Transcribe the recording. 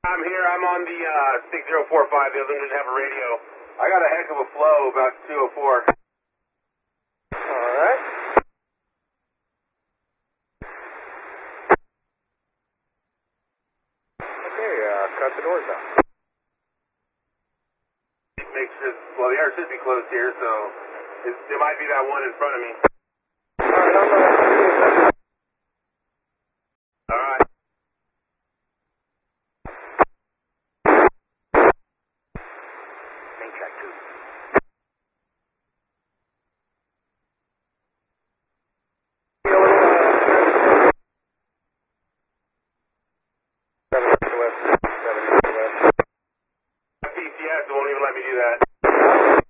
I'm here. I'm on the 6045. The other one didn't have a radio. I got a heck of a flow about 204. Alright. Okay, cut the doors down. Make sure, well, the air should be closed here, so it might be that one in front of me. Alright, I'm gonna... Alright. Main track 2.